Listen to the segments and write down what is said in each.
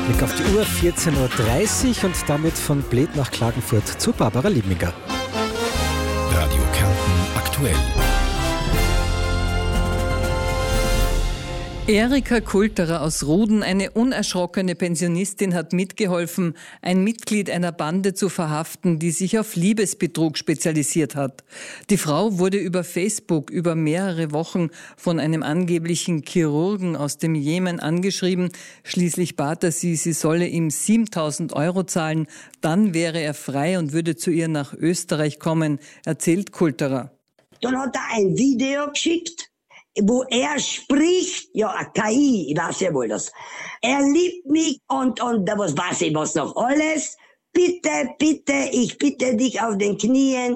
Blick auf die Uhr, 14.30 Uhr und damit von Bled nach Klagenfurt zu Barbara Liebminger. Radio Kärnten aktuell. Erika Kulterer aus Ruden, eine unerschrockene Pensionistin, hat mitgeholfen, ein Mitglied einer Bande zu verhaften, die sich auf Liebesbetrug spezialisiert hat. Die Frau wurde über Facebook über mehrere Wochen von einem angeblichen Chirurgen aus dem Jemen angeschrieben. Schließlich bat er sie solle ihm 7.000 Euro zahlen. Dann wäre er frei und würde zu ihr nach Österreich kommen, erzählt Kulterer. Dann hat er ein Video geschickt, wo er spricht, ja, eine KI, ich weiß ja wohl das. Er liebt mich und was weiß ich was noch alles. Bitte, ich bitte dich auf den Knien,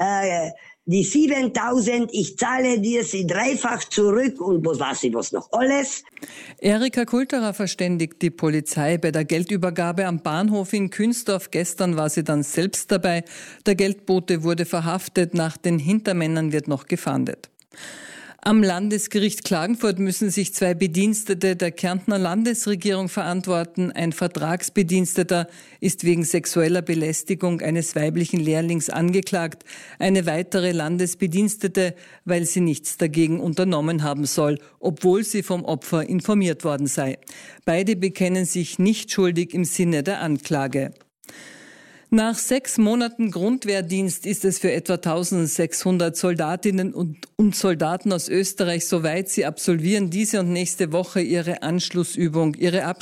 die 7.000, ich zahle dir sie dreifach zurück und was weiß ich was noch alles. Erika Kulterer verständigt die Polizei bei der Geldübergabe am Bahnhof in Künztorf. Gestern war sie dann selbst dabei. Der Geldbote wurde verhaftet, nach den Hintermännern wird noch gefahndet. Am Landesgericht Klagenfurt müssen sich 2 Bedienstete der Kärntner Landesregierung verantworten. Ein Vertragsbediensteter ist wegen sexueller Belästigung eines weiblichen Lehrlings angeklagt. Eine weitere Landesbedienstete, weil sie nichts dagegen unternommen haben soll, obwohl sie vom Opfer informiert worden sei. Beide bekennen sich nicht schuldig im Sinne der Anklage. Nach 6 Monaten Grundwehrdienst ist es für etwa 1.600 Soldatinnen und Soldaten aus Österreich soweit. Sie absolvieren diese und nächste Woche ihre Abschlussübung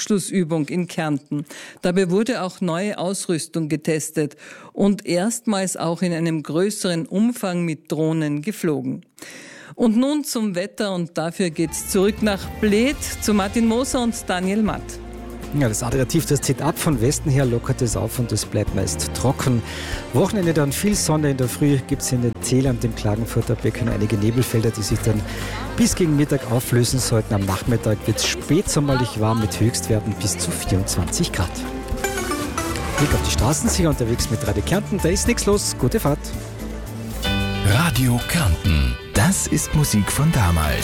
in Kärnten. Dabei wurde auch neue Ausrüstung getestet und erstmals auch in einem größeren Umfang mit Drohnen geflogen. Und nun zum Wetter und dafür geht's zurück nach Bled zu Martin Moser und Daniel Matt. Ja, das Adjektiv, das zieht ab, von Westen her lockert es auf und es bleibt meist trocken. Wochenende dann viel Sonne, in der Früh gibt es in den Tälern und im Klagenfurter Becken einige Nebelfelder, die sich dann bis gegen Mittag auflösen sollten. Am Nachmittag wird es spätsommerlich warm mit Höchstwerten bis zu 24 Grad. Blick auf die Straßen, sicher unterwegs mit Radio Kärnten, da ist nichts los, gute Fahrt. Radio Kärnten, das ist Musik von damals.